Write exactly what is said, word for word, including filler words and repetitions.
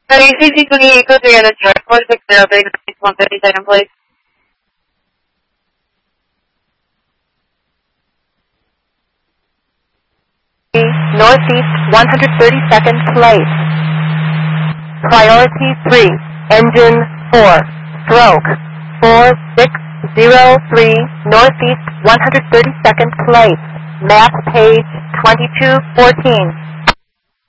Sorry, C C twenty-eight, three on the track, four six zero three six one fifty-seven, please. Northeast one hundred thirty-second place. Priority three, engine four, stroke four six zero three, Northeast one hundred thirty-second place. Map page twenty-two fourteen.